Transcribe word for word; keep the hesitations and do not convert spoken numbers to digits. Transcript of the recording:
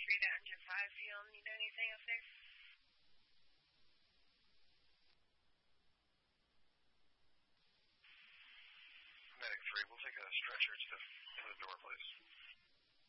three to engine five. Do you need anything up there? Medic three, we'll take a stretcher to the, to the door, please.